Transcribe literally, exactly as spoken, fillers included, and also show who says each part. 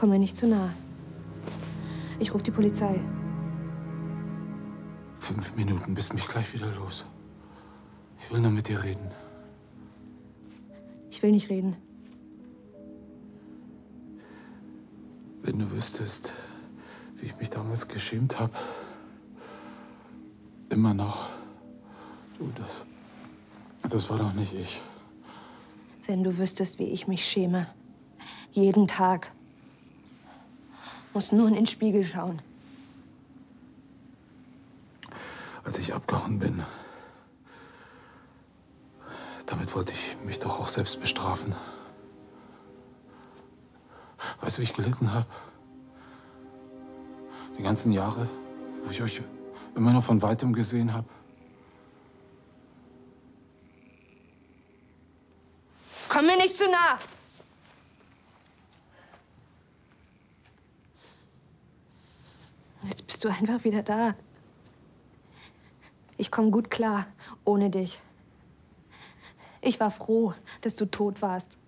Speaker 1: Komm mir nicht zu nah. Ich rufe die Polizei.
Speaker 2: Fünf Minuten, bist mich gleich wieder los. Ich will nur mit dir reden.
Speaker 1: Ich will nicht reden.
Speaker 2: Wenn du wüsstest, wie ich mich damals geschämt habe. Immer noch. Du, das... Das war doch nicht ich.
Speaker 1: Wenn du wüsstest, wie ich mich schäme. Jeden Tag. Musst nur in den Spiegel schauen.
Speaker 2: Als ich abgehauen bin, damit wollte ich mich doch auch selbst bestrafen. Weißt du, wie ich gelitten habe? Die ganzen Jahre, wo ich euch immer nur von Weitem gesehen habe.
Speaker 1: Komm mir nicht zu nah! Jetzt bist du einfach wieder da. Ich komme gut klar, ohne dich. Ich war froh, dass du tot warst.